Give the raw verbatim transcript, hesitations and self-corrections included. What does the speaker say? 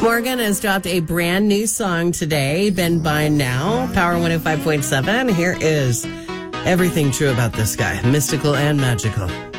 Morgan has dropped a brand new song today, Been By Now, Power one oh five point seven. Here is everything true about this guy, mystical and magical.